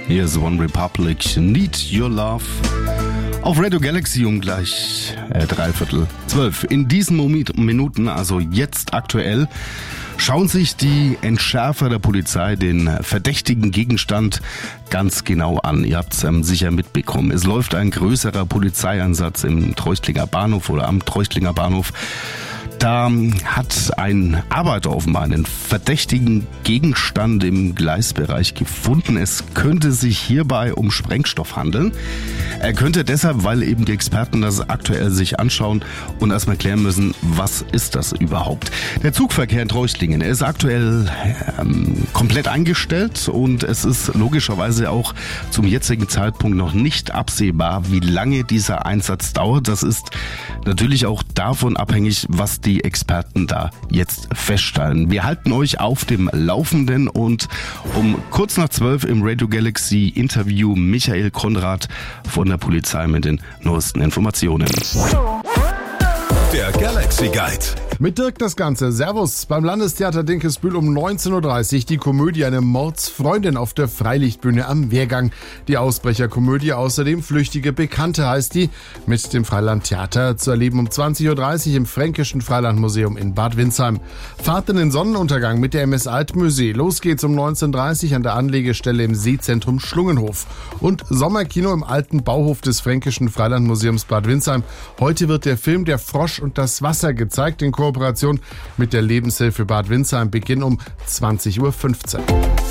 Hier ist One Republic, Need Your Love. Auf Radio Galaxy um gleich 11:45. In diesen Minuten, also jetzt aktuell, schauen sich die Entschärfer der Polizei den verdächtigen Gegenstand ganz genau an. Ihr habt es sicher mitbekommen. Es läuft ein größerer Polizeieinsatz im Treuchtlinger Bahnhof oder am Treuchtlinger Bahnhof. Da hat ein Arbeiter offenbar einen verdächtigen Gegenstand im Gleisbereich gefunden. Es könnte sich hierbei um Sprengstoff handeln. Er könnte deshalb, weil eben die Experten das aktuell sich anschauen und erstmal klären müssen, was ist das überhaupt. Der Zugverkehr in Treuchtlingen ist aktuell komplett eingestellt und es ist logischerweise auch zum jetzigen Zeitpunkt noch nicht absehbar, wie lange dieser Einsatz dauert. Das ist natürlich auch davon abhängig, was die Experten da jetzt feststellen. Wir halten euch auf dem Laufenden und um kurz nach 12 im Radio Galaxy Interview Michael Konrad von der Polizei mit den neuesten Informationen. Der Galaxy Guide. Mit Dirk das Ganze. Servus. Beim Landestheater Dinkelsbühl um 19.30 Uhr die Komödie Eine Mordsfreundin auf der Freilichtbühne am Wehrgang. Die Ausbrecherkomödie, außerdem Flüchtige Bekannte heißt die, mit dem Freilandtheater zu erleben um 20.30 Uhr im Fränkischen Freilandmuseum in Bad Windsheim. Fahrt in den Sonnenuntergang mit der MS Altmusee. Los geht's um 19.30 Uhr an der Anlegestelle im Seezentrum Schlungenhof. Und Sommerkino im alten Bauhof des Fränkischen Freilandmuseums Bad Windsheim. Heute wird der Film Der Frosch und das Wasser gezeigt in Kooperation mit der Lebenshilfe Bad Windsheim. Beginn um 20.15 Uhr.